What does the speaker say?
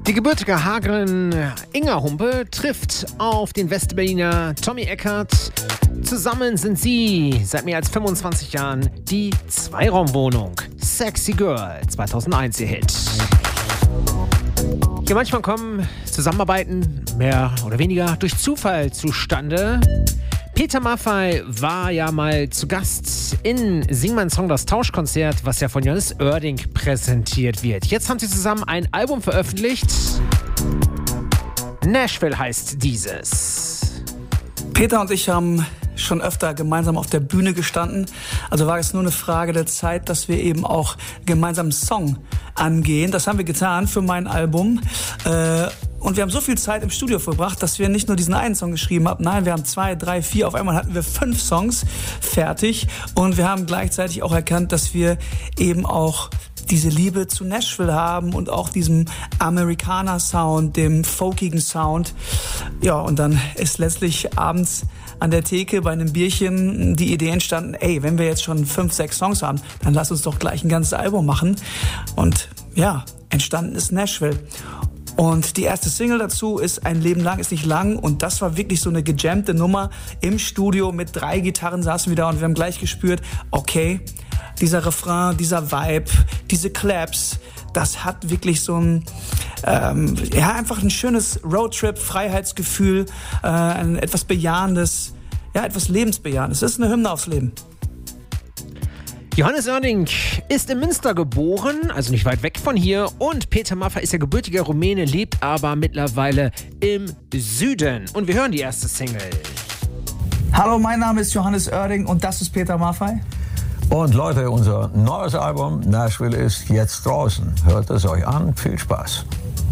Die gebürtige Hagerin Inga Humpe trifft auf den Westberliner Tommy Eckert. Zusammen sind sie seit mehr als 25 Jahren die Zweiraumwohnung. Sexy Girl, 2001 ihr Hit. Ja, manchmal kommen Zusammenarbeiten mehr oder weniger durch Zufall zustande. Peter Maffay war ja mal zu Gast in Sing mein Song, das Tauschkonzert, was ja von Johannes Oerding präsentiert wird. Jetzt haben sie zusammen ein Album veröffentlicht. Nashville heißt dieses. Peter und ich haben schon öfter gemeinsam auf der Bühne gestanden. Also war es nur eine Frage der Zeit, dass wir eben auch gemeinsam einen Song angehen. Das haben wir getan für mein Album. Und wir haben so viel Zeit im Studio verbracht, dass wir nicht nur diesen einen Song geschrieben haben. Nein, wir haben 2, 3, 4. Auf einmal hatten wir 5 Songs fertig. Und wir haben gleichzeitig auch erkannt, dass wir eben auch diese Liebe zu Nashville haben und auch diesem Amerikaner-Sound, dem folkigen Sound. Ja, und dann ist letztlich abends an der Theke bei einem Bierchen die Idee entstanden, ey, wenn wir jetzt schon 5, 6 Songs haben, dann lass uns doch gleich ein ganzes Album machen. Und ja, entstanden ist Nashville. Und die erste Single dazu ist Ein Leben lang ist nicht lang. Und das war wirklich so eine gejammte Nummer im Studio. Mit 3 Gitarren saßen wir da und wir haben gleich gespürt, okay, dieser Refrain, dieser Vibe, diese Claps, das hat wirklich so ein, einfach ein schönes Roadtrip-Freiheitsgefühl, ein etwas Bejahendes, ja, etwas Lebensbejahendes. Das ist eine Hymne aufs Leben. Johannes Oerding ist in Münster geboren, also nicht weit weg von hier. Und Peter Maffay ist ja gebürtiger Rumäne, lebt aber mittlerweile im Süden. Und wir hören die erste Single. Hallo, mein Name ist Johannes Oerding und das ist Peter Maffay. Und Leute, unser neues Album Nashville ist jetzt draußen. Hört es euch an. Viel Spaß.